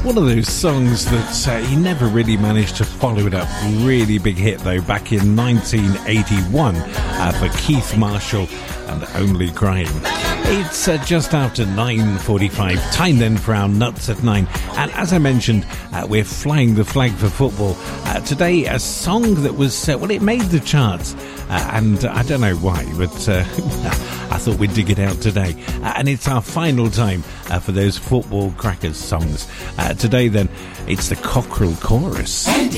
One of those songs that he never really managed to follow it up. Really big hit, though, back in 1981 for Keith Marshall and Only Crying. It's just after 9:45. Time then for our Nuts at 9. And as I mentioned, we're flying the flag for football. Today, a song that was, it made the charts. And I don't know why, but I thought we'd dig it out today. And it's our final time for those football crackers songs. Today, then, it's the Cockerel Chorus.